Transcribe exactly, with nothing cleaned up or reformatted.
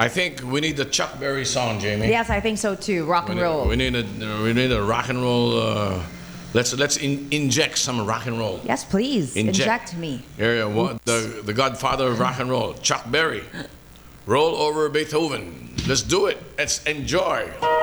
I think we need the Chuck Berry song, Jamie. Yes, I think so too. Rock We and need, roll. we need a we need a rock and roll. Uh, let's let's in, inject some rock and roll. Yes, please. Inject. Inject me. Here, what, the the Godfather of rock and roll, Chuck Berry. Roll over Beethoven. Let's do it. Let's enjoy.